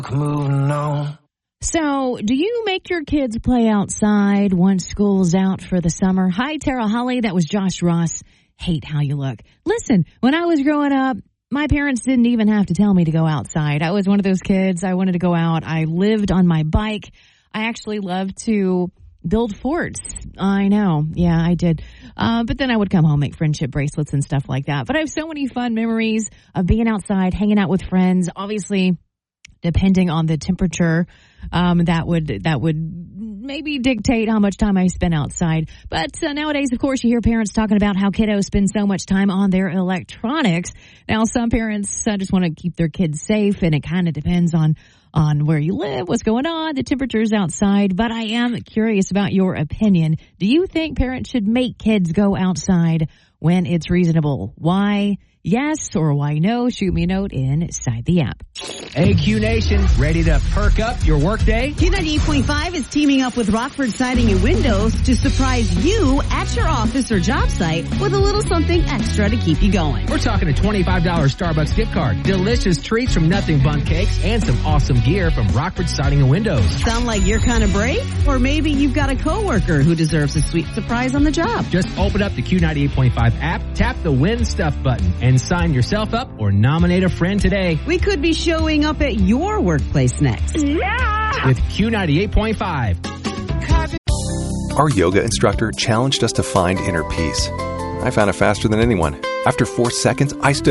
Moving on. So, do you make your kids play outside once school's out for the summer? Hi, Tara Holly. That was Josh Ross. Hate how you look. Listen, when I was growing up, my parents didn't even have to tell me to go outside. I was one of those kids. I wanted to go out. I lived on my bike. I actually loved to build forts. I know. Yeah, I did. But then I would come home, make friendship bracelets and stuff like that. But I have so many fun memories of being outside, hanging out with friends. Obviously, depending on the temperature, that would maybe dictate how much time I spent outside. But nowadays, of course, you hear parents talking about how kiddos spend so much time on their electronics. Now, some parents just want to keep their kids safe, and it kind of depends on where you live, what's going on, the temperatures outside. But I am curious about your opinion. Do you think parents should make kids go outside when it's reasonable? Why yes or why no? Shoot me a note inside the app. Hey, Q Nation, ready to perk up your workday? Q98.5 is teaming up with Rockford Siding and Windows to surprise you at your office or job site with a little something extra to keep you going. We're talking a $25 Starbucks gift card, delicious treats from Nothing Bun Cakes, and some awesome gear from Rockford Siding and Windows. Sound like you're kind of brave? Or maybe you've got a coworker who deserves a sweet surprise on the job. Just open up the Q98.5 app, tap the Win Stuff button, and sign yourself up or nominate a friend today. We could be showing up at your workplace next. Yeah! With Q98.5. Our yoga instructor challenged us to find inner peace. I found it faster than anyone. After 4 seconds, I stood